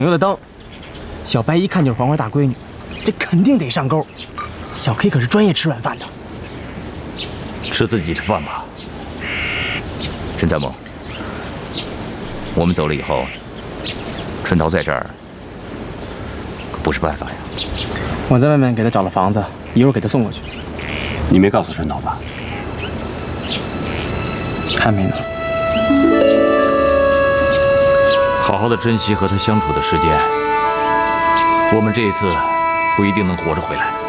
朋友的灯，小白一看就是黄花大闺女，这肯定得上钩。小 K 可是专业吃软饭的， 吃自己的饭吧。陈三梦，我们走了以后，春桃在这儿可不是办法呀。 我在外面给他找了房子，一会儿给他送过去。 你没告诉春桃吧？ 还没呢。 好好的珍惜和他相处的时间，我们这一次不一定能活着回来。